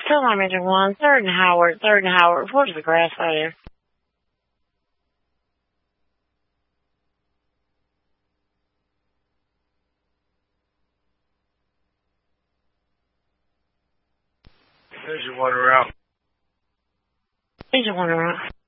Tell my Major 1, 3rd and Howard, 3rd and Howard. Report to the grass fire. Major 1 route. Major 1 route.